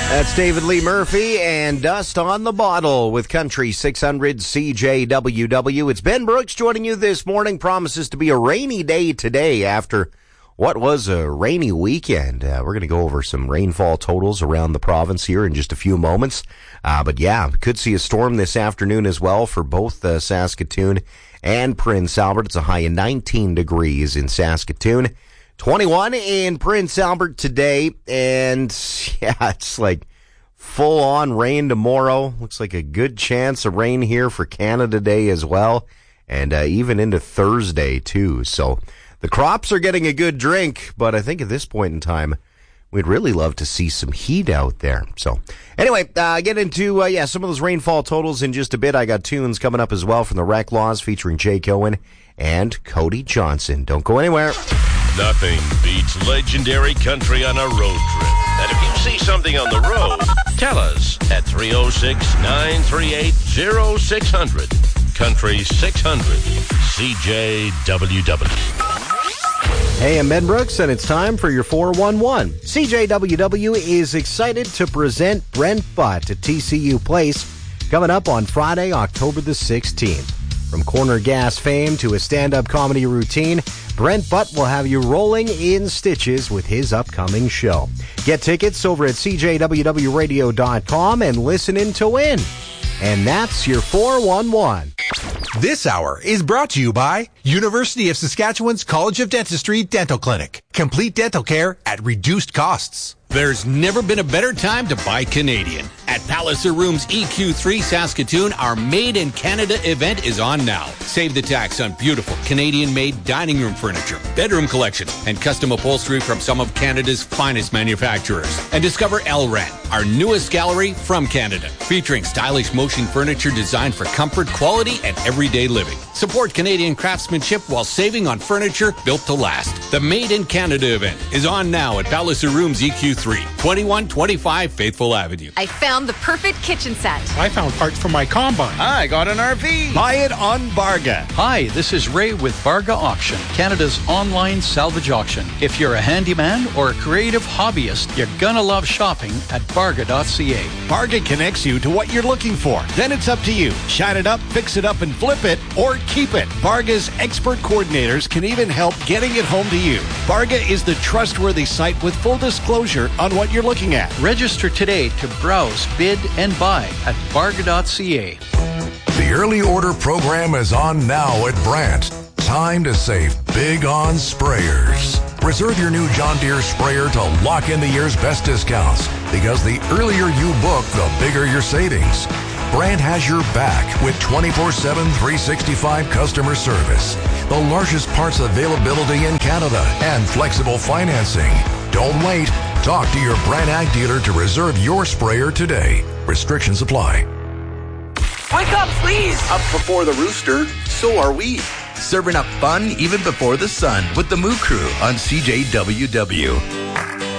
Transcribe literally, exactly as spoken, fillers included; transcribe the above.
That's David Lee Murphy and Dust on the Bottle with Country six hundred C J W W. It's Ben Brooks joining you this morning. Promises to be a rainy day today after what was a rainy weekend. Uh, we're going to go over some rainfall totals around the province here in just a few moments. Uh, but yeah, could see a storm this afternoon as well for both uh, Saskatoon and Prince Albert. It's a high of nineteen degrees in Saskatoon. twenty-one in Prince Albert today, and yeah, it's like full-on rain tomorrow. Looks like a good chance of rain here for Canada Day as well, and uh, even into Thursday, too. So the crops are getting a good drink, but I think at this point in time, we'd really love to see some heat out there. So anyway, uh, get into uh, yeah some of those rainfall totals in just a bit. I got tunes coming up as well from the Rec Laws featuring Jake Owen and Cody Johnson. Don't go anywhere. Nothing beats legendary country on a road trip. And if you see something on the road, tell us at three oh six, nine three eight, oh six hundred. Country six hundred C J W W. Hey, I'm Ben Brooks, and it's time for your four one one. C J W W is excited to present Brent Butt at T C U Place coming up on Friday, October the sixteenth. From corner gas fame to a stand-up comedy routine, Brent Butt will have you rolling in stitches with his upcoming show. Get tickets over at c j w w radio dot com and listen in to win. And that's your four one one. This hour is brought to you by University of Saskatchewan's College of Dentistry Dental Clinic. Complete dental care at reduced costs. There's never been a better time to buy Canadian. At Palliser Rooms E Q three Saskatoon, our Made in Canada event is on now. Save the tax on beautiful Canadian-made dining room furniture, bedroom collections, and custom upholstery from some of Canada's finest manufacturers. And discover L R A N, our newest gallery from Canada, featuring stylish motion furniture designed for comfort, quality, and everyday living. Support Canadian craftsmanship while saving on furniture built to last. The Made in Canada event is on now at Palliser Rooms E Q three, twenty-one twenty-five Faithful Avenue. I found the perfect kitchen set. I found parts for my combine. I got an R V. Buy it on Barga. Hi, this is Ray with Barga Auction, Canada's online salvage auction. If you're a handyman or a creative hobbyist, you're gonna love shopping at barga dot c a. Barga connects you to what you're looking for. Then it's up to you. Shine it up, fix it up, and flip it, or keep it. Barga's expert coordinators can even help getting it home to you. Barga is the trustworthy site with full disclosure on what you're looking at. Register today to browse, bid, and buy at barga dot c a. The early order program is on now at Brandt. Time to save big on sprayers. Reserve your new John Deere sprayer to lock in the year's best discounts, because the earlier you book, the bigger your savings. Brandt has your back with twenty-four seven, three sixty-five customer service, the largest parts availability in Canada, and flexible financing. Don't wait. Talk to your Brandt Ag dealer to reserve your sprayer today. Restrictions apply. Wake up, please! Up before the rooster, so are we. Serving up fun even before the sun with the Moo Crew on C J W W.